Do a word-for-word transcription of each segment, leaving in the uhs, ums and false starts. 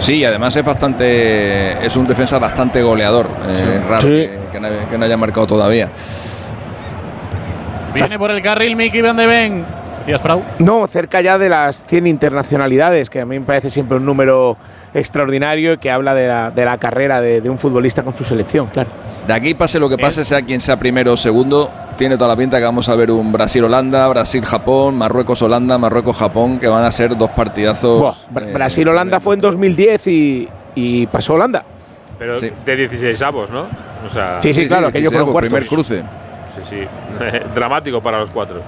Sí, además es bastante, es un defensa bastante goleador, eh, sí. raro sí. Que, que, no, que no haya marcado todavía. Viene por el carril Miki Van de Ven. ¿Decías, Frau? No, cerca ya de las cien internacionalidades, que a mí me parece siempre un número extraordinario que habla de la, de la carrera de, de un futbolista con su selección, claro. De aquí pase lo que pase, sea quien sea primero o segundo, tiene toda la pinta que vamos a ver un Brasil-Holanda, Brasil-Japón, Marruecos-Holanda, Marruecos-Japón, que van a ser dos partidazos. Buah, eh, Brasil-Holanda fue en dos mil diez y, y pasó Holanda. Pero sí. de dieciséis avos, ¿no? O sea, sí, sí, sí, claro, sí, aquello fue un primer cruce. Sí, sí, dramático para los cuatro.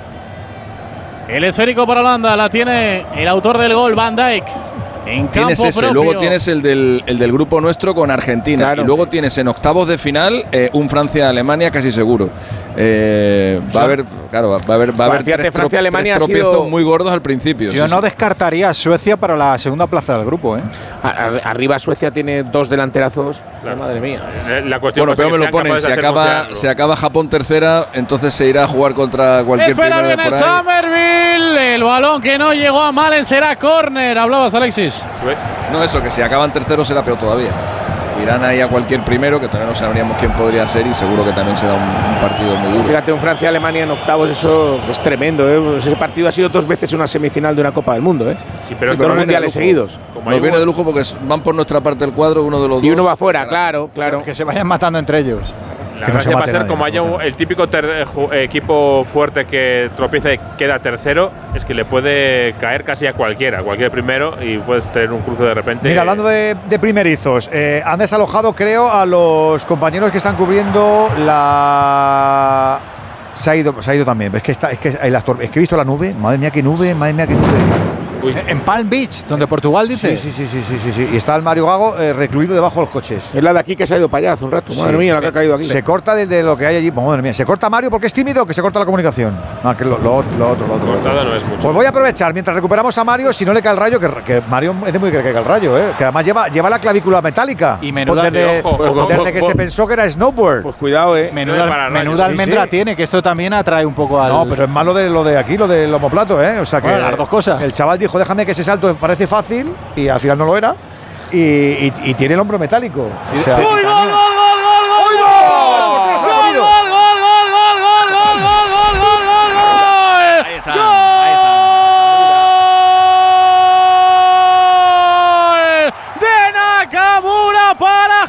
El esférico para Holanda la tiene el autor del gol, Van Dijk. En tienes campo ese, propio. luego tienes el del, el del grupo nuestro con Argentina, claro. Y luego tienes en octavos de final eh, un Francia-Alemania casi seguro. Eh, va a haber, claro, va a haber, va a haber tres, Francia, trop, tres tropiezos sido... muy gordos al principio. Yo sí, no sí. descartaría a Suecia para la segunda plaza del grupo, ¿eh? Arriba Suecia tiene dos delanterazos. Claro. Madre mía. La cuestión bueno, pero me lo ponen. Si acaba, si acaba Japón tercera, entonces se irá a jugar contra cualquier Espera, primero viene de por ahí. Somerville. El balón que no llegó a Malen será córner. Hablabas, Alexis. No, eso, que si acaban terceros será peor todavía. Irán ahí a cualquier primero, que todavía no sabríamos quién podría ser, y seguro que también será un, un partido muy duro. Fíjate, un Francia-Alemania en octavos, eso es tremendo, ¿eh? Ese partido ha sido dos veces una semifinal de una Copa del Mundo, ¿eh? Sí, pero es dos mundiales seguidos. Nos viene de lujo porque van por nuestra parte del cuadro, uno de los dos. Y uno va afuera, claro, claro. O sea, que se vayan matando entre ellos. La que gracia no va a ser, nadie, como haya un, el típico ter, equipo fuerte que tropieza y queda tercero, es que le puede caer casi a cualquiera, a cualquier primero, y puedes tener un cruce de repente. Mira, hablando de, de primerizos, eh, han desalojado, creo, a los compañeros que están cubriendo la… Se ha ido, se ha ido también. Es que, está, es, que hay las es que he visto la nube. Madre mía, qué nube, madre mía, qué nube. Uy. En Palm Beach, donde Portugal dice. Sí, sí, sí, sí, sí, sí. Y está el Mario Gago eh, recluido debajo de los coches. Es la de aquí que se ha ido para allá hace un rato. Madre sí. mía, la que ha caído aquí. Se corta de, de lo que hay allí. Madre mía, ¿se corta Mario porque es tímido o que se corta la comunicación? No, que lo, lo, lo otro, lo otro. Cortada no es mucho. Pues voy a aprovechar mientras recuperamos a Mario, si no le cae el rayo, que, que Mario es de muy que le caiga el rayo, ¿eh? Que además lleva, lleva la clavícula metálica. Y menuda, pues desde, ojo, pues, ojo, desde ojo, que ojo. se pensó que era snowboard. Pues cuidado, ¿eh? Menuda, no menuda almendra sí, sí. tiene, que esto también atrae un poco al… No, pero es malo de lo de aquí, lo del homoplato, ¿eh? O sea que… Bueno, las dos cosas. El chaval dijo, déjame que ese salto parece fácil, y al final no lo era, y, y, y tiene el hombro metálico. Sí, o sea, ¡Gol, gol, gol, gol, gol, gol! ¡Gol, gol, gol, gol, gol, gol, gol, gol! Ahí está, ahí está. De Nakamura para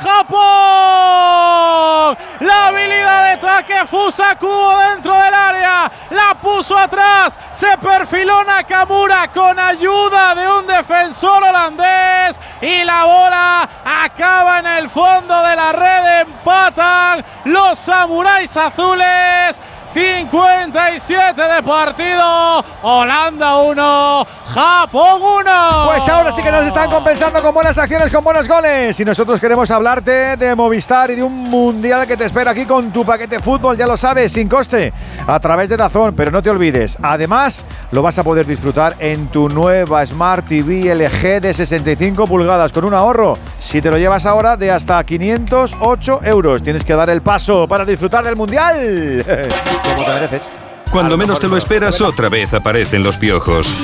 Japón. La habilidad de Takefusa Kubo dentro del área. La puso atrás. Se perfiló Nakamura con ayuda de un defensor holandés. Y la bola acaba en el fondo de la red. Empatan los samuráis azules. cincuenta y siete de partido. Holanda uno, Japón uno. Pues ahora sí que nos están compensando con buenas acciones, con buenos goles. Y nosotros queremos hablarte de Movistar y de un mundial que te espera aquí con tu paquete fútbol, ya lo sabes, sin coste, a través de DAZN. Pero no te olvides, además lo vas a poder disfrutar en tu nueva Smart T V L G de sesenta y cinco pulgadas con un ahorro, si te lo llevas ahora, de hasta quinientos ocho euros. Tienes que dar el paso para disfrutar del mundial. Como te mereces. Cuando menos te lo esperas, otra vez aparecen los piojos.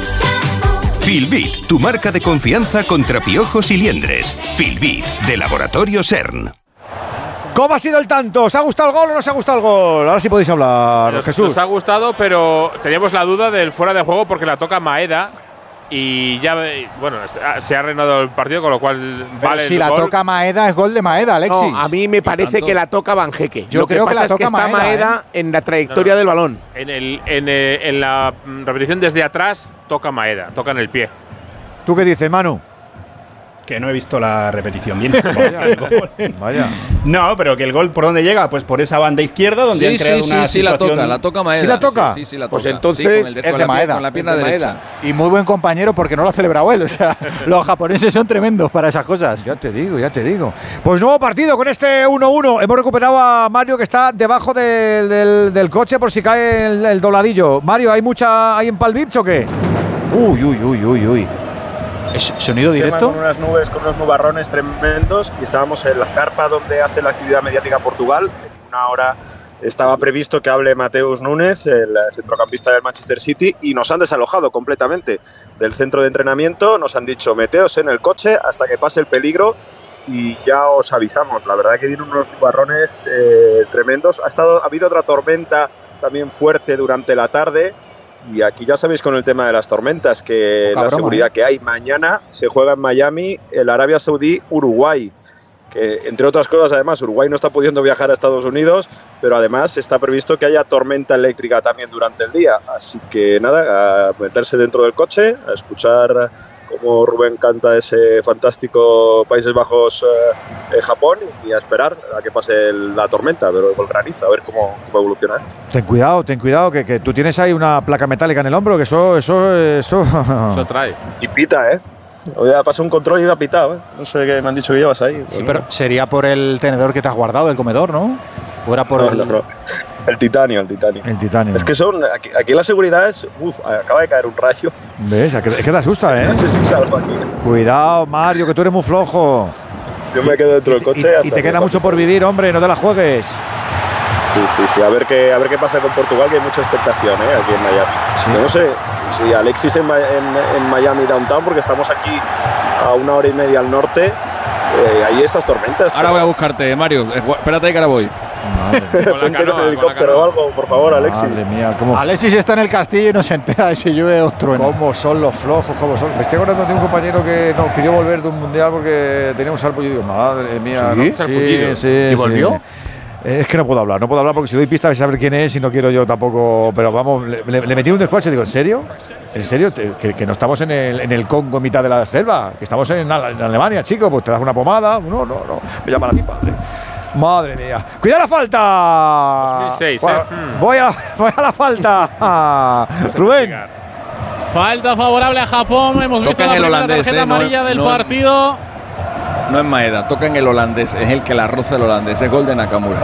Filbit, tu marca de confianza contra piojos y liendres. Filbit, de Laboratorio CERN. ¿Cómo ha sido el tanto? ¿Os ha gustado el gol o no os ha gustado el gol? Ahora sí podéis hablar, nos, Jesús. Nos ha gustado, pero teníamos la duda del fuera de juego porque la toca Maeda. Y ya, bueno, se ha reanudado el partido, con lo cual Pero vale si el la gol. toca Maeda, es gol de Maeda, Alexis. No, a mí me parece que la toca Banjeque. Yo Lo creo que, que pasa la es que toca está Maeda, Maeda ¿eh? en la trayectoria no, no. del balón. En, el, en, eh, en la repetición desde atrás toca Maeda, toca en el pie. ¿Tú qué dices, Manu? Que no he visto la repetición bien. Vaya, vaya. No, pero que el gol por dónde llega, pues por esa banda izquierda donde Sí, han creado sí, una sí, sí, la situación… toca, la toca Maeda. ¿Sí la toca? Sí, sí, sí, la toca. Pues entonces sí, con el de- es con de la, Maeda. con la pierna Es de derecha. Maeda. Y muy buen compañero porque no lo ha celebrado él. O sea, los japoneses son tremendos para esas cosas. Ya te digo, ya te digo. Pues nuevo partido con este uno uno. Hemos recuperado a Mario, que está debajo del, del, del coche por si cae el, el dobladillo. Mario, ¿hay mucha hay en Palm Beach o qué? Uy, uy, uy, uy, uy. ¿Es sonido directo? Con unas nubes, con unos nubarrones tremendos, y estábamos en la carpa donde hace la actividad mediática Portugal, en una hora estaba previsto que hable Mateus Nunes, el centrocampista del Manchester City, y nos han desalojado completamente del centro de entrenamiento. Nos han dicho, meteos en el coche hasta que pase el peligro y ya os avisamos. La verdad que vienen unos nubarrones eh, tremendos. Ha, estado, ha habido otra tormenta también fuerte durante la tarde. Y aquí ya sabéis con el tema de las tormentas que Poca la broma, seguridad ¿eh? que hay. Mañana se juega en Miami el Arabia Saudí-Uruguay, que entre otras cosas además Uruguay no está pudiendo viajar a Estados Unidos, pero además está previsto que haya tormenta eléctrica también durante el día. Así que nada, a meterse dentro del coche, a escuchar cómo Rubén canta ese fantástico Países Bajos eh, eh, Japón y a esperar a que pase el, la tormenta, pero con granizo, a ver cómo, cómo evoluciona esto. Ten cuidado, ten cuidado, que, que tú tienes ahí una placa metálica en el hombro, que eso, eso, eso… Eso trae. Y pita, ¿eh? Hoy ha pasado un control y me ha pitado, ¿eh? No sé qué me han dicho que llevas ahí. Sí, pero sería por el tenedor que te has guardado del comedor, ¿no? ¿O era por no, el… No, no. El titanio, el titanio. El titanio. Es que son… Aquí, aquí la seguridad es… Uf, acaba de caer un rayo. ¿Ves? Es que te asusta, ¿eh? No sé si salgo aquí. Cuidado, Mario, que tú eres muy flojo. Yo me quedo dentro del coche. Y, y, hasta y te queda mucho por vivir, hombre, no te la juegues. Sí, sí, sí. A ver qué, a ver qué pasa con Portugal, que hay mucha expectación, ¿eh? Aquí en Miami. Sí. Yo no sé si Alexis en, en, en Miami Downtown, porque estamos aquí a una hora y media al norte. Eh, hay estas tormentas. Ahora voy a buscarte, Mario. Espérate ahí que ahora voy. Con la canoa, en el helicóptero o algo, por favor, Alexis. Madre mía, ¿cómo? Alexis está en el castillo y no se entera de si llueve o truena. ¿Cómo son los flojos? ¿Cómo son? Me estoy acordando de un compañero que nos pidió volver de un mundial porque tenía un sarpullido. Digo, madre mía, ¿Sí? ¿no? Sí, sí, ¿Y volvió? Sí. Es que no puedo hablar, no puedo hablar porque si doy pista vais a saber quién es y no quiero yo tampoco. Pero vamos, le, le, le metí un despacho y digo, ¿en serio? ¿En serio? Que, que no estamos en el, en el Congo en mitad de la selva, que estamos en, en Alemania, chico, pues te das una pomada. No, no, no. Me llaman a mi padre. Madre mía. ¡Cuidado la falta! dos mil seis, ¿eh? Voy a, voy a la falta. Rubén. Falta favorable a Japón. Hemos visto la primera tarjeta amarilla del partido. No es Maeda, toca en el holandés, es el que la roza el holandés, es gol de Nakamura.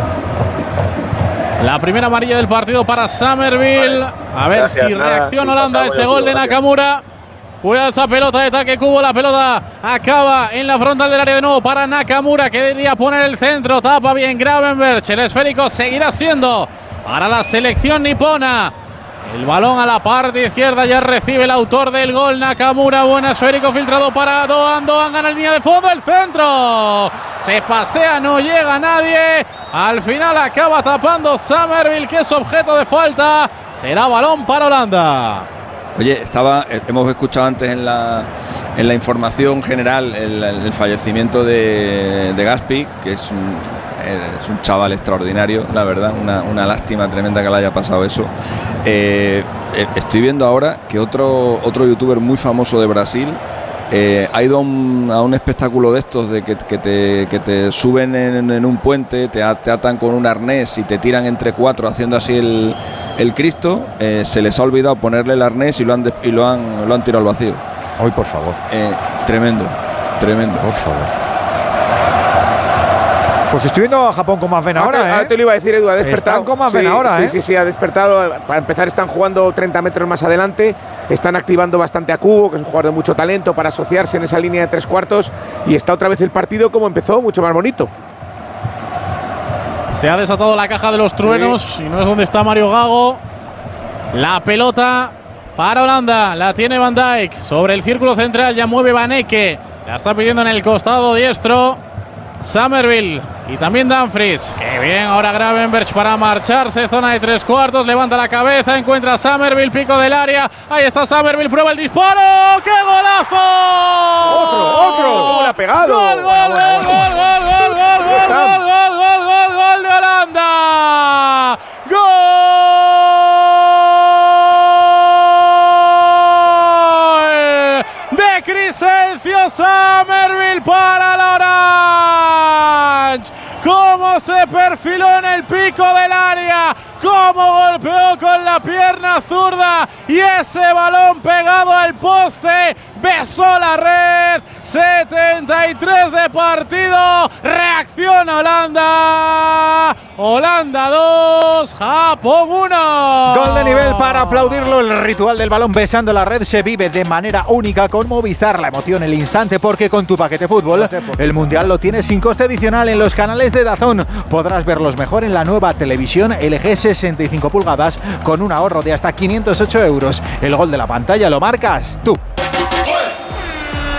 La primera amarilla del partido para Summerville. A ver Gracias, si nada, reacciona sí, Holanda a ese gol de Nakamura. Cuida esa pelota de Take Kubo, la pelota acaba en la frontal del área de nuevo para Nakamura, que debería poner el centro, tapa bien Gravenberch, el esférico seguirá siendo para la selección nipona. El balón a la parte izquierda ya recibe el autor del gol, Nakamura. Buen esférico filtrado para Doan. Doan gana el línea de fondo, el centro. Se pasea, no llega nadie. Al final acaba tapando Summerville, que es objeto de falta. Será balón para Holanda. Oye, estaba, hemos escuchado antes en la, en la información general el, el fallecimiento de, de Gaspi, que es un, es un chaval extraordinario, la verdad, una, una lástima tremenda que le haya pasado eso. Eh, estoy viendo ahora que otro, otro youtuber muy famoso de Brasil eh, ha ido a un, a un espectáculo de estos de que, que, te, que te suben en, en un puente, te, te atan con un arnés y te tiran entre cuatro haciendo así el, el Cristo. Eh, se les ha olvidado ponerle el arnés y lo han, de, y lo han, lo han tirado al vacío. Hoy, por favor. Eh, tremendo, tremendo. Por favor. Pues estoy viendo a Japón con más ven ahora, ah, ¿eh? Ah, te lo iba a decir, Edu, ha despertado. Están con más ven sí, ahora, sí, ¿eh? Sí, sí, ha despertado. Para empezar, están jugando treinta metros más adelante. Están activando bastante a Kubo, que es un jugador de mucho talento, para asociarse en esa línea de tres cuartos. Y está otra vez el partido como empezó, mucho más bonito. Se ha desatado la caja de los truenos, sí. Y no es donde está Mario Gago. La pelota para Holanda, la tiene Van Dijk. Sobre el círculo central ya mueve Vaneke. La está pidiendo en el costado diestro Summerville y también Dumfries. Qué bien, ahora Gravenberch para marcharse. Zona de tres cuartos, levanta la cabeza, encuentra a Summerville, pico del área. Ahí está Summerville, prueba el disparo. ¡Qué golazo! ¡Otro, otro! ¿Cómo le ha pegado? ¡Gol, gol, gol, gol, gol, gol, gol, gol, gol, gol, gol, gol, gol de Holanda! ¡Gol de Crescencio Summerville para la Orange! Cómo se perfiló en el pico del área, cómo golpeó con la pierna zurda y ese balón pegado al poste besó la red. diez, setenta y tres de partido. Reacciona Holanda. Holanda dos, Japón uno. Gol de nivel para aplaudirlo. El ritual del balón besando la red se vive de manera única con Movistar. La emoción, el instante, porque con tu paquete fútbol el Mundial lo tienes sin coste adicional en los canales de DAZN. Podrás verlos mejor en la nueva televisión L G sesenta y cinco pulgadas con un ahorro de hasta quinientos ocho euros. El gol de la pantalla lo marcas tú.